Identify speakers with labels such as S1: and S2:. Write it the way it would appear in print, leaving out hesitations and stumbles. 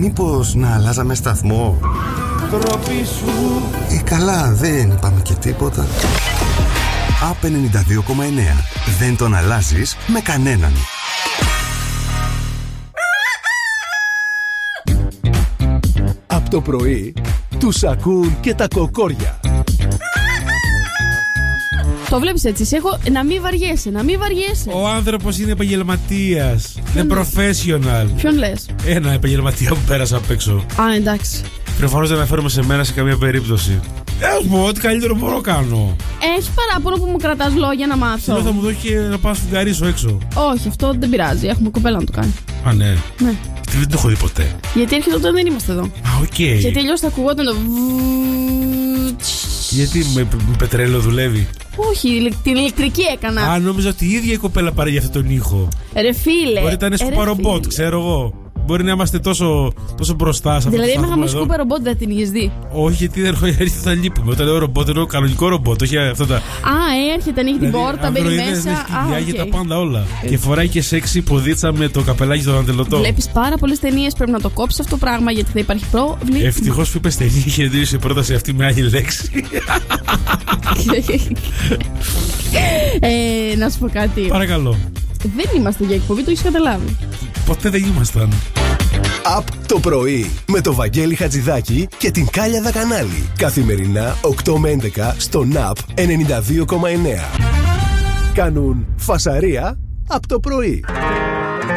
S1: Μήπως να αλλάζαμε σταθμό?
S2: Τροπή σου.
S1: Καλά, δεν είπαμε και τίποτα. ΑΠ 92,9. Δεν τον αλλάζεις με κανέναν.
S3: Από το πρωί τους ακούν και τα κοκόρια.
S4: Το βλέπεις έτσι, να μην βαριέσαι, να μην βαριέσαι.
S2: Ο άνθρωπος είναι επαγγελματίας. Είναι professional.
S4: Ποιον λες?
S2: Ένα επαγγελματία που πέρασα απ' έξω.
S4: Α, εντάξει.
S2: Προφανώς δεν αναφέρομαι σε μένα σε καμία περίπτωση. Μου ό,τι καλύτερο μπορώ κάνω.
S4: Έχει παράπονο που μου κρατάς λόγια να μάθω?
S2: Σήμερα θα μου δώσει και να πάω να σφουγγαρίσω έξω.
S4: Όχι, αυτό δεν πειράζει. Έχουμε κοπέλα να το κάνει.
S2: Α, ναι.
S4: Ναι.
S2: Τι δεν το έχω δει ποτέ.
S4: Γιατί έρχεται όταν δεν είμαστε εδώ.
S2: Α, οκ.
S4: Γιατί αλλιώς θα ακουγόταν το.
S2: Γιατί με πετρέλαιο δουλεύει?
S4: Όχι, την ηλεκτρική έκανα.
S2: Α, νόμιζα ότι η ίδια η κοπέλα πάρε για αυτόν τον ήχο.
S4: Ρε φίλε.
S2: Μπορεί να είναι σκουπαρομπότ, ξέρω εγώ. Μπορεί να είμαστε τόσο μπροστά σε αυτό.
S4: Δηλαδή, είχαμε σκουπαρομπότ, δεν την είχες δει?
S2: Όχι, γιατί δεν έρχεται, θα λείπουμε. Όταν λέω ρομπότ, εννοώ κανονικό ρομπότ. Όχι αυτά τα.
S4: Α, έρχεται, ανοίγει την πόρτα, μπαίνει μέσα.
S2: Διάγει τα πάντα όλα. Και φοράει και σεξι ποδίτσα με το καπελάκι των αντελωτών.
S4: Βλέπεις πάρα πολλές ταινίες, πρέπει να το κόψεις αυτό το πράγμα γιατί θα υπάρχει πρόβλημα.
S2: Ευτυχώς που είπες ταινία και δεν η πρόταση αυτή με άλλη λέξη.
S4: Να σου πω κάτι.
S2: Παρακαλώ.
S4: Δεν είμαστε για εκπομπή, το έχεις καταλάβει.
S2: Ποτέ δεν ήμασταν.
S3: ΑΠ το πρωί με το Βαγγέλη Χατζηδάκη και την Κάλια Δακανάλη. Καθημερινά 8 με 11 στον ΑΠ 92,9. Κάνουν φασαρία από το πρωί.